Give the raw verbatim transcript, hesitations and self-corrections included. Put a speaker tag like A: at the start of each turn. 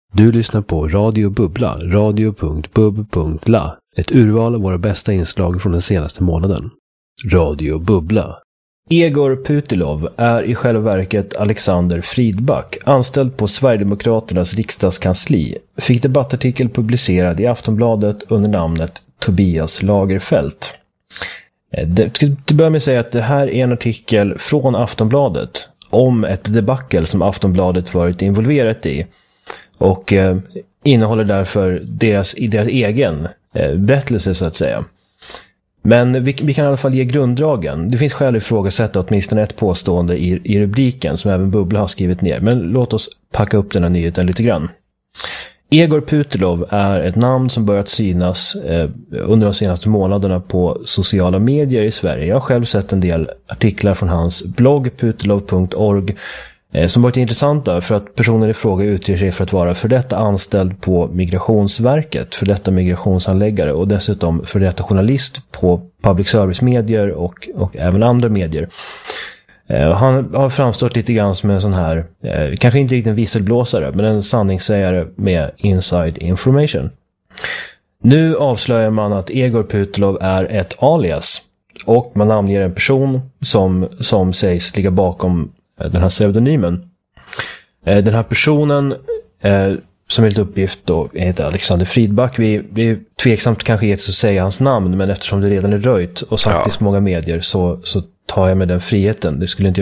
A: Du lyssnar på Radio Bubbla, radio punkt bub punkt la. Ett urval av våra bästa inslag från den senaste månaden. Radio Bubbla. Egor Putilov är i själva verket Alexander Fridback, anställd på Sverigedemokraternas riksdagskansli, fick debattartikel publicerad i Aftonbladet under namnet Tobias Lagerfelt. Det ska till börja med säga att det här är en artikel från Aftonbladet om ett debacle som Aftonbladet varit involverat i och eh, innehåller därför deras, deras egen eh, berättelse så att säga. Men vi, vi kan i alla fall ge grunddragen. Det finns skäl att ifrågasätta åtminstone ett påstående i, i rubriken som även Bubbla har skrivit ner. Men låt oss packa upp den här nyheten lite grann. Egor Putilov är ett namn som börjat synas eh, under de senaste månaderna på sociala medier i Sverige. Jag har själv sett en del artiklar från hans blogg putilov punkt org eh, som varit intressanta för att personen i fråga utger sig för att vara för detta anställd på Migrationsverket, för detta migrationshandläggare och dessutom för detta journalist på public service medier och, och även andra medier. Uh, han har framstått lite grann som en sån här, uh, kanske inte riktigt en visselblåsare, men en sanningssägare med inside information. Nu avslöjar man att Egor Putilov är ett alias och man namnger en person som, som sägs ligga bakom uh, den här pseudonymen. Uh, den här personen uh, som enligt uppgift då heter Alexander Fridback. Vi, vi är tveksamt kanske get att säga hans namn, men eftersom det redan är röjt och sagt ja. i så många medier så, så tar jag med den friheten. Det skulle inte